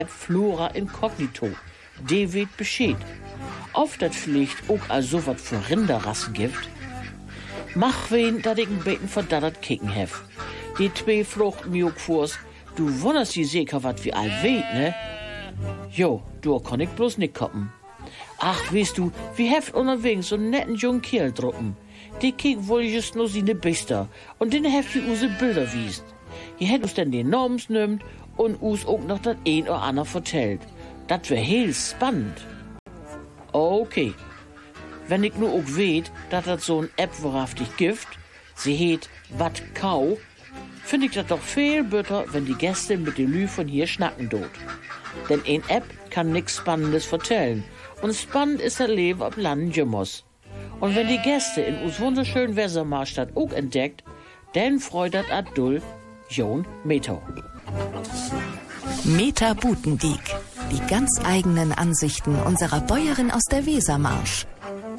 Flora Incognito. Die weet Bescheid. Auf dat vielleicht auch also wat für Rinderrassen gibt. Mach wen, dat ich ein Beten verdattert kicken hef. Die zwei fruchten mir auch vors. Du wunderst die sicher wat wie all weet, ne? Jo, du kann ich bloß nicht koppen. Ach, weißt du, wie heft unterwegs so netten jungen Kerl drucken. Die kick wohl just nur seine Bister und den heft die use Bilder wiest. Die hätt uns denn den Namens nimmt und us auch noch dat ein oder andere vertellt. Dat wär heel spannend. Okay. Wenn ich nur auch weet, dat dat so ein App wahrhaftig Gift, sie heet Wat Kau, find ich dat doch viel besser, wenn die Gäste mit dem Lü von hier schnacken dort. Denn ein App kann nix Spannendes vertellen. Und spannend ist das Leben ab Land Jummers. Und wenn die Gäste in uns wunderschönen Wesermarstadt auch entdeckt, dann freut das Adul Jon Meter. Meta Butendiek. Die ganz eigenen Ansichten unserer Bäuerin aus der Wesermarsch.